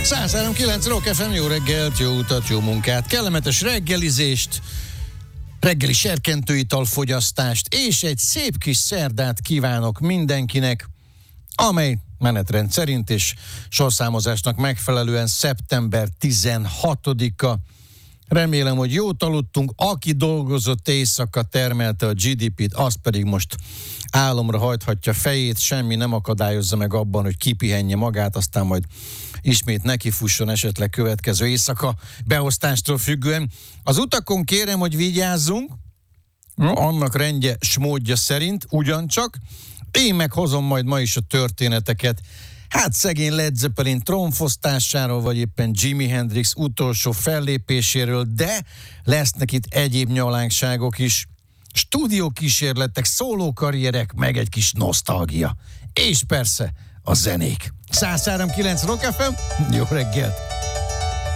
103.9 Rock FM, jó reggelt, jó utat, jó munkát, kellemetes reggelizést, reggeli serkentőitalfogyasztást és egy szép kis szerdát kívánok mindenkinek, amely menetrend szerint és sorszámozásnak megfelelően szeptember 16-a. Remélem, hogy jót aludtunk, aki dolgozott éjszaka, termelte a GDP-t, az pedig most álomra hajthatja fejét, semmi nem akadályozza meg abban, hogy kipihenje magát, aztán majd ismét nekifusson esetleg következő éjszaka beosztástól függően. Az utakon kérem, hogy vigyázzunk, annak rendje s módja szerint, ugyancsak én meghozom majd ma is a történeteket. Hát szegény Led Zeppelin trónfosztásáról, vagy éppen Jimi Hendrix utolsó fellépéséről, de lesznek itt egyéb nyalánkságok is, stúdiókísérletek, szólókarrierek, meg egy kis nosztalgia. És persze a zenék. 103.9 Rock FM, jó reggelt!